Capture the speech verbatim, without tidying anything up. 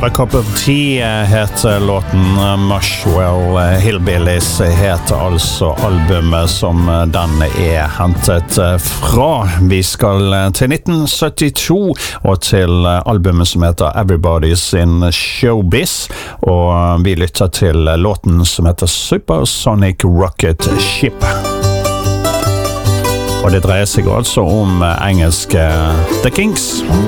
A Cup of Tea heter låten. Mushwell Hillbillies heter altså albumet som den er hentet fra. Vi skal til nitten syttito og til albumet som heter Everybody's in Showbiz, og vi lytter til låten som heter Supersonic Rocket Ship. Og det dreier seg altså om engelske The Kinks.